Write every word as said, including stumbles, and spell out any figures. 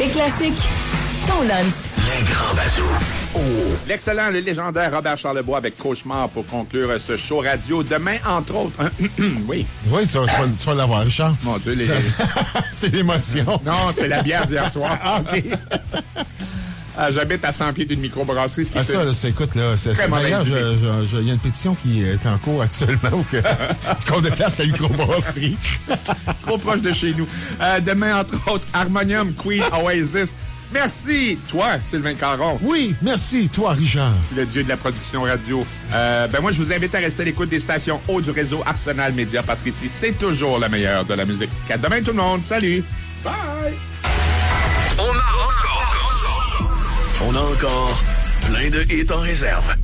Des classiques, ton lunch. Les grands bazous. Oh. L'excellent, le légendaire Robert Charlebois avec Cauchemar pour conclure ce show radio. Demain, entre autres... oui. Oui, tu vas, tu vas, tu vas l'avoir, Richard. Mon Dieu, les... c'est l'émotion. Non, c'est la bière d'hier soir. Ah, OK. Ah, j'habite à cent pieds d'une microbrasserie. Ce qui ah, fait... ça, là, c'est, écoute, là, c'est, c'est d'ailleurs, il y a une pétition qui est en cours actuellement que qu'on déplace la microbrasserie. Trop proche de chez nous. Euh, demain, entre autres, Harmonium, Queen, Oasis. Merci, toi, Sylvain Caron. Oui, merci, toi, Richard. Le dieu de la production radio. Euh, ben moi, je vous invite à rester à l'écoute des stations haut du réseau Arsenal Média parce qu'ici, c'est toujours la meilleure de la musique. À demain, tout le monde. Salut. Bye. On a encore, on a encore plein de hits en réserve.